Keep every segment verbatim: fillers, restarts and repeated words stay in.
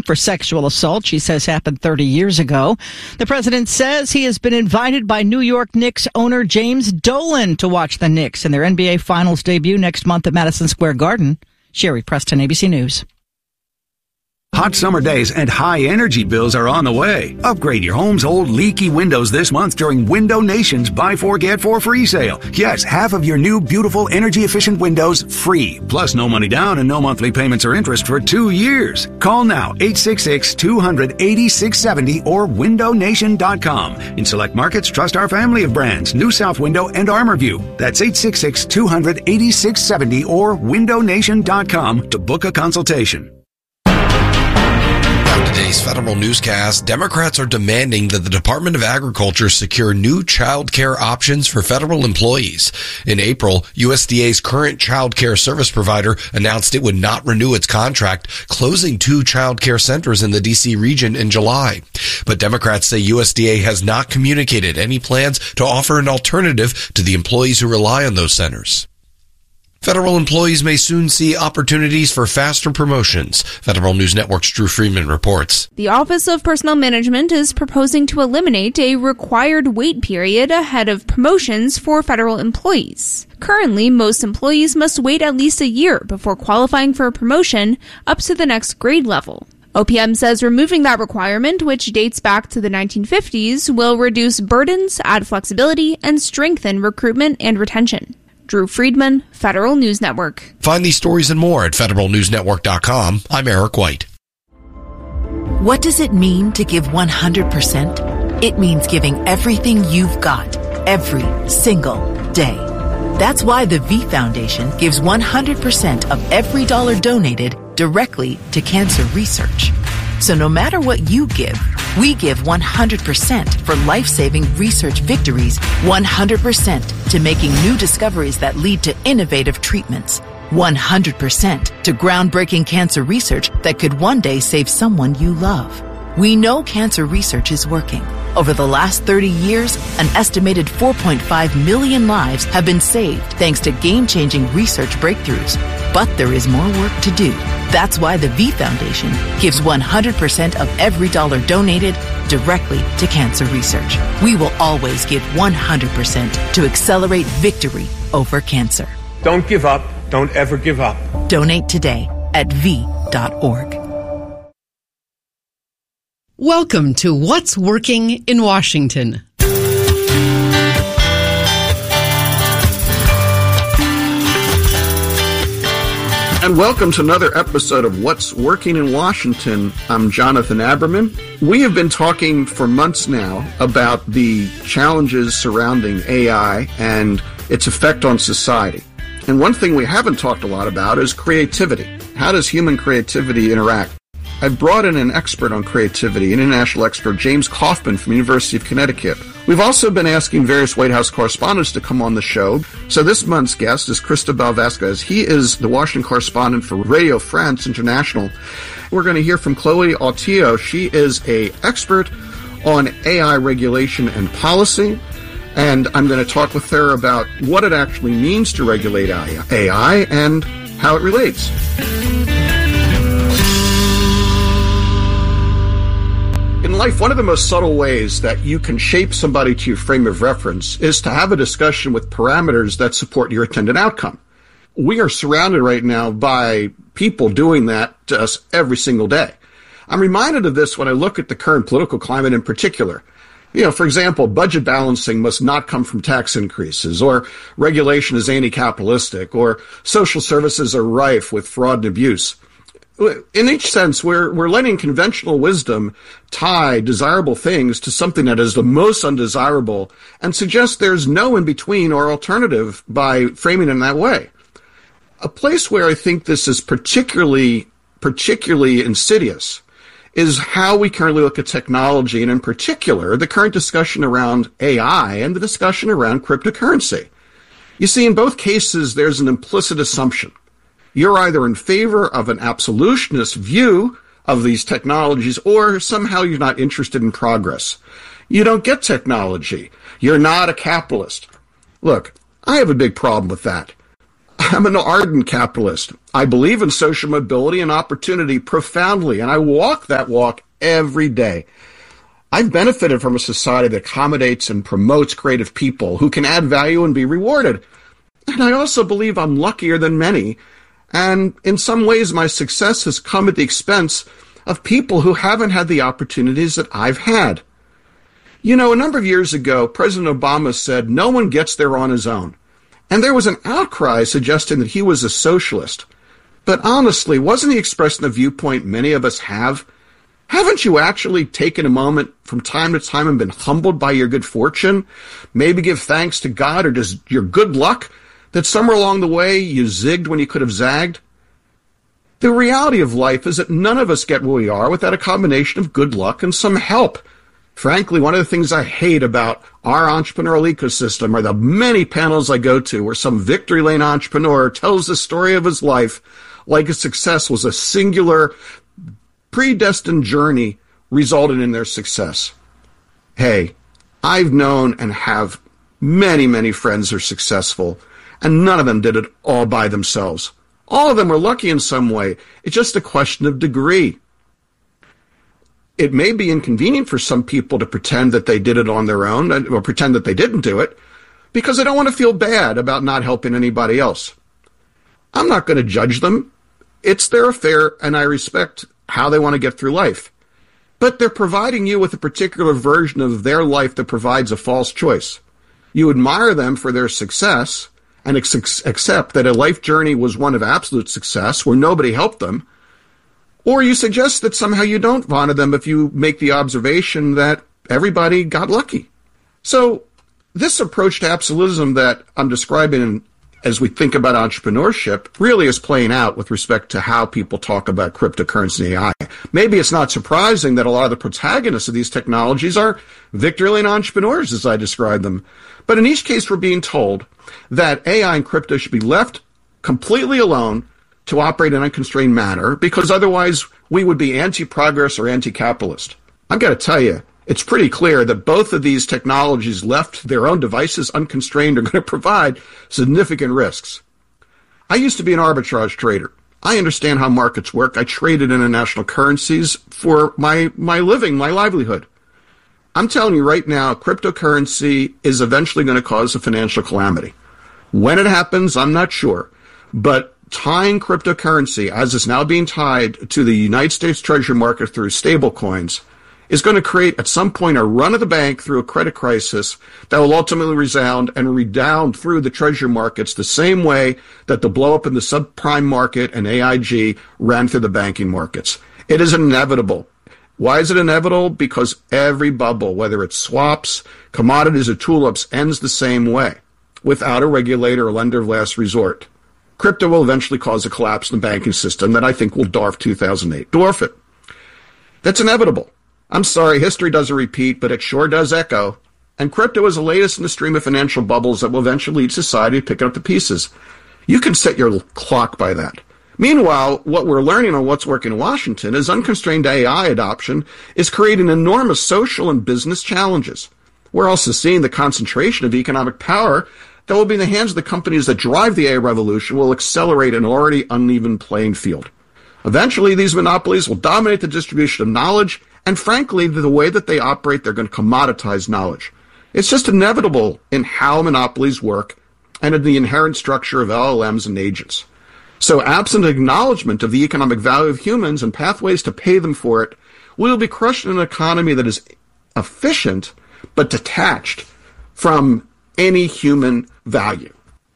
for sexual assault she says happened thirty years ago. The president says he has been invited by New York Knicks owner James Dolan to watch the Knicks in their N B A Finals debut next month at Madison Square Garden. Sherry Preston, A B C News. Hot summer days and high energy bills are on the way. Upgrade your home's old leaky windows this month during Window Nation's Buy Four Get Four free sale. Yes, half of your new beautiful energy efficient windows free. Plus no money down and no monthly payments or interest for two years. Call now eight six six, two hundred, eighty-six seventy or window nation dot com. In select markets, trust our family of brands, New South Window and ArmorView. That's eight six six, two hundred, eighty-six seventy or window nation dot com to book a consultation. Today's Federal Newscast, Democrats are demanding that the Department of Agriculture secure new child care options for federal employees. In April, U S D A's current child care service provider announced it would not renew its contract, closing two child care centers in the D C region in July. But Democrats say U S D A has not communicated any plans to offer an alternative to the employees who rely on those centers. Federal employees may soon see opportunities for faster promotions. Federal News Network's Drew Freeman reports. The Office of Personnel Management is proposing to eliminate a required wait period ahead of promotions for federal employees. Currently, most employees must wait at least a year before qualifying for a promotion up to the next grade level. O P M says removing that requirement, which dates back to the nineteen fifties, will reduce burdens, add flexibility, and strengthen recruitment and retention. Drew Friedman, Federal News Network. Find these stories and more at federal news network dot com. I'm Eric White. What does it mean to give one hundred percent? It means giving everything you've got, every single day. That's why the V Foundation gives one hundred percent of every dollar donated directly to cancer research. So no matter what you give, we give one hundred percent for life-saving research victories, one hundred percent to making new discoveries that lead to innovative treatments, one hundred percent to groundbreaking cancer research that could one day save someone you love. We know cancer research is working. Over the last thirty years, an estimated four point five million lives have been saved thanks to game-changing research breakthroughs. But there is more work to do. That's why the V Foundation gives one hundred percent of every dollar donated directly to cancer research. We will always give one hundred percent to accelerate victory over cancer. Don't give up. Don't ever give up. Donate today at v dot org. Welcome to What's Working in Washington. And welcome to another episode of What's Working in Washington. I'm Jonathan Aberman. We have been talking for months now about the challenges surrounding A I and its effect on society. And one thing we haven't talked a lot about is creativity. How does human creativity interact? I brought in an expert on creativity, international expert James Kaufman from the University of Connecticut. We've also been asking various White House correspondents to come on the show. So this month's guest is Cristobal Vasquez. He is the Washington correspondent for Radio France International. We're going to hear from Chloe Autillo. She is an expert on A I regulation and policy. And I'm going to talk with her about what it actually means to regulate A I and how it relates. In life, one of the most subtle ways that you can shape somebody to your frame of reference is to have a discussion with parameters that support your intended outcome. We are surrounded right now by people doing that to us every single day. I'm reminded of this when I look at the current political climate in particular. You know, for example, budget balancing must not come from tax increases, or regulation is anti-capitalistic, or social services are rife with fraud and abuse. In each sense, we're we're letting conventional wisdom tie desirable things to something that is the most undesirable and suggest there's no in-between or alternative by framing it in that way. A place where I think this is particularly particularly insidious is how we currently look at technology, and in particular, the current discussion around A I and the discussion around cryptocurrency. You see, in both cases, there's an implicit assumption. You're either in favor of an absolutionist view of these technologies, or somehow you're not interested in progress. You don't get technology. You're not a capitalist. Look, I have a big problem with that. I'm an ardent capitalist. I believe in social mobility and opportunity profoundly, and I walk that walk every day. I've benefited from a society that accommodates and promotes creative people who can add value and be rewarded. And I also believe I'm luckier than many, and in some ways my success has come at the expense of people who haven't had the opportunities that I've had. You know, a number of years ago, President Obama said no one gets there on his own. And there was an outcry suggesting that he was a socialist. But honestly, wasn't he expressing the viewpoint many of us have? Haven't you actually taken a moment from time to time and been humbled by your good fortune? Maybe give thanks to God or just your good luck that somewhere along the way you zigged when you could have zagged? The reality of life is that none of us get where we are without a combination of good luck and some help. Frankly, one of the things I hate about our entrepreneurial ecosystem are the many panels I go to where some victory lane entrepreneur tells the story of his life like his success was a singular, predestined journey resulted in their success. Hey, I've known and have many, many friends who are successful, and none of them did it all by themselves. All of them were lucky in some way. It's just a question of degree. It may be inconvenient for some people to pretend that they did it on their own or pretend that they didn't do it because they don't want to feel bad about not helping anybody else. I'm not going to judge them. It's their affair, and I respect how they want to get through life. But they're providing you with a particular version of their life that provides a false choice. You admire them for their success and ex- accept that a life journey was one of absolute success where nobody helped them. Or you suggest that somehow you don't honor them if you make the observation that everybody got lucky. So this approach to absolutism that I'm describing as we think about entrepreneurship really is playing out with respect to how people talk about cryptocurrency and A I. Maybe it's not surprising that a lot of the protagonists of these technologies are victory lane entrepreneurs, as I describe them. But in each case, we're being told that A I and crypto should be left completely alone to operate in an unconstrained manner, because otherwise we would be anti-progress or anti-capitalist. I've got to tell you, it's pretty clear that both of these technologies left to their own devices unconstrained are going to provide significant risks. I used to be an arbitrage trader. I understand how markets work. I traded international currencies for my, my living, my livelihood. I'm telling you right now, cryptocurrency is eventually going to cause a financial calamity. When it happens, I'm not sure. But tying cryptocurrency, as is now being tied to the United States Treasury market through stablecoins, is going to create at some point a run of the bank through a credit crisis that will ultimately resound and redound through the treasury markets the same way that the blow up in the subprime market and A I G ran through the banking markets. It is inevitable. Why is it inevitable? Because every bubble, whether it's swaps, commodities, or tulips, ends the same way, without a regulator or lender of last resort. Crypto will eventually cause a collapse in the banking system that I think will dwarf two thousand eight. Dwarf it. That's inevitable. I'm sorry, history doesn't repeat, but it sure does echo. And crypto is the latest in the stream of financial bubbles that will eventually lead society to pick up the pieces. You can set your clock by that. Meanwhile, what we're learning on What's Working in Washington is unconstrained A I adoption is creating enormous social and business challenges. We're also seeing the concentration of economic power that will be in the hands of the companies that drive the A I revolution will accelerate an already uneven playing field. Eventually, these monopolies will dominate the distribution of knowledge, and frankly, the way that they operate, they're going to commoditize knowledge. It's just inevitable in how monopolies work and in the inherent structure of L L Ms and agents. So absent acknowledgement of the economic value of humans and pathways to pay them for it, we will be crushed in an economy that is efficient but detached from any human value.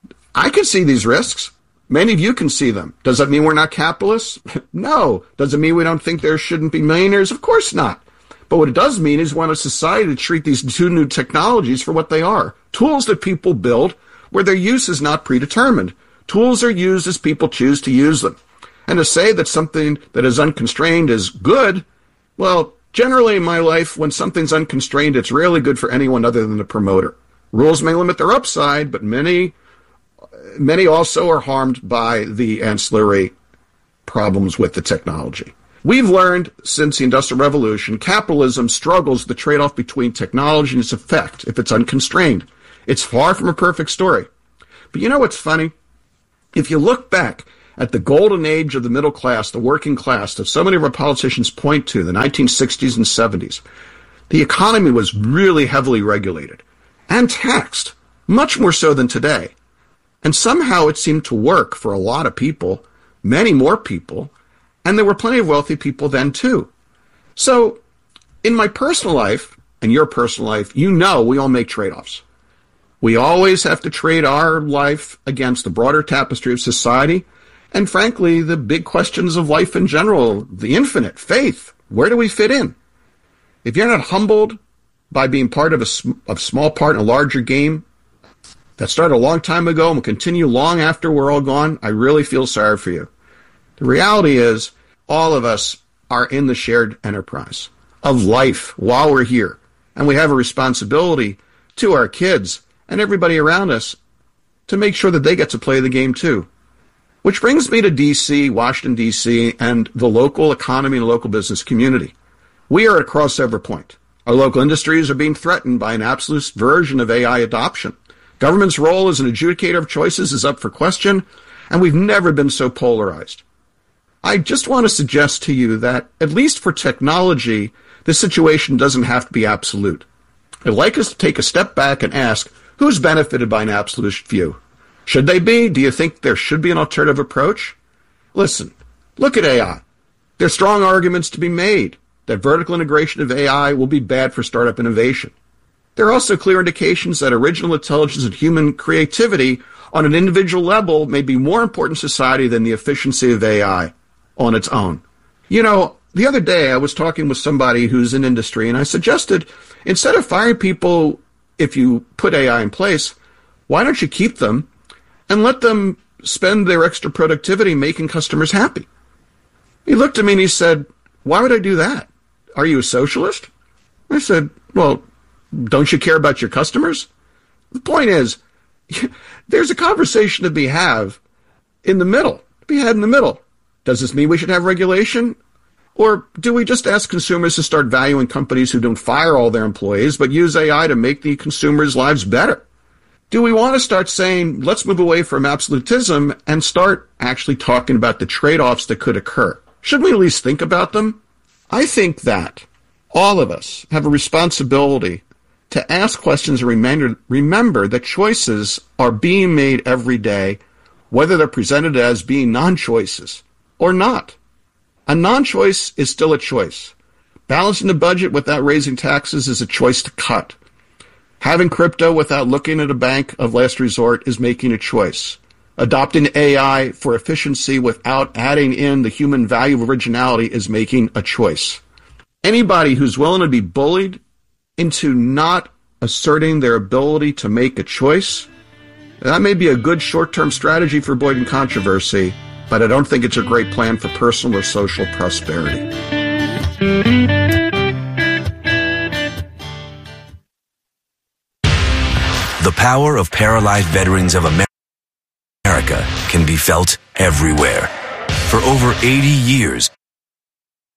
I can see these risks. Many of you can see them. Does that mean we're not capitalists? No. Does it mean we don't think there shouldn't be millionaires? Of course not. But what it does mean is we want a society to treat these two new technologies for what they are. Tools that people build where their use is not predetermined. Tools are used as people choose to use them. And to say that something that is unconstrained is good, well, generally in my life, when something's unconstrained, it's rarely good for anyone other than the promoter. Rules may limit their upside, but many, many also are harmed by the ancillary problems with the technology. We've learned since the Industrial Revolution, capitalism struggles with the trade-off between technology and its effect if it's unconstrained. It's far from a perfect story. But you know what's funny? If you look back at the golden age of the middle class, the working class, that so many of our politicians point to, the nineteen sixties and seventies, the economy was really heavily regulated and taxed, much more so than today. And somehow it seemed to work for a lot of people, many more people, and there were plenty of wealthy people then too. So in my personal life and your personal life, you know we all make trade-offs. We always have to trade our life against the broader tapestry of society and, frankly, the big questions of life in general, the infinite, faith. Where do we fit in? If you're not humbled by being part of a, a small part in a larger game that started a long time ago and will continue long after we're all gone, I really feel sorry for you. The reality is all of us are in the shared enterprise of life while we're here, and we have a responsibility to our kids and everybody around us to make sure that they get to play the game too. Which brings me to D C, Washington, D C, and the local economy and local business community. We are at a crossover point. Our local industries are being threatened by an absolute version of A I adoption. Government's role as an adjudicator of choices is up for question, and we've never been so polarized. I just want to suggest to you that, at least for technology, this situation doesn't have to be absolute. I'd like us to take a step back and ask, who's benefited by an absolute view? Should they be? Do you think there should be an alternative approach? Listen, look at A I. There are strong arguments to be made that vertical integration of A I will be bad for startup innovation. There are also clear indications that original intelligence and human creativity on an individual level may be more important to society than the efficiency of A I on its own. You know, the other day I was talking with somebody who's in industry, and I suggested, instead of firing people if you put A I in place, why don't you keep them and let them spend their extra productivity making customers happy? He looked at me and he said, why would I do that? Are you a socialist? I said, well, don't you care about your customers? The point is, there's a conversation to be had in the middle, to be had in the middle. Does this mean we should have regulation? Or do we just ask consumers to start valuing companies who don't fire all their employees, but use A I to make the consumers' lives better? Do we want to start saying, let's move away from absolutism and start actually talking about the trade-offs that could occur? Shouldn't we at least think about them? I think that all of us have a responsibility to ask questions and remember, remember that choices are being made every day, whether they're presented as being non-choices or not. A non-choice is still a choice. Balancing the budget without raising taxes is a choice to cut. Having crypto without looking at a bank of last resort is making a choice. Adopting A I for efficiency without adding in the human value of originality is making a choice. Anybody who's willing to be bullied into not asserting their ability to make a choice, that may be a good short-term strategy for avoiding controversy, but I don't think it's a great plan for personal or social prosperity. The power of paralyzed veterans of America can be felt everywhere. For over eighty years,